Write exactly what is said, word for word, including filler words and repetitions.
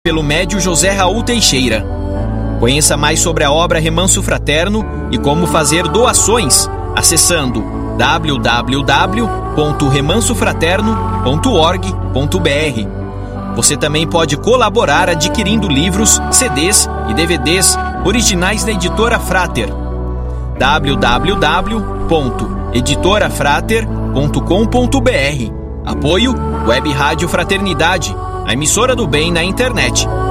pelo médio José Raul Teixeira. Conheça mais sobre a obra Remanso Fraterno e como fazer doações acessando w w w ponto remanso fraterno ponto org ponto b r. Você também pode colaborar adquirindo livros, C Ds e D V Ds originais da Editora Frater. w w w ponto editora frater ponto com ponto b r. Apoio Web Rádio Fraternidade, a emissora do bem na internet.